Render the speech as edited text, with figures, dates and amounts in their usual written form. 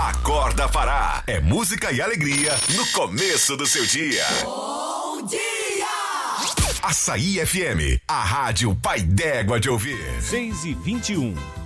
Acorda Pará. É música e alegria no começo do seu dia. Bom dia! Açaí FM, a rádio pai d'égua de ouvir. 6h21.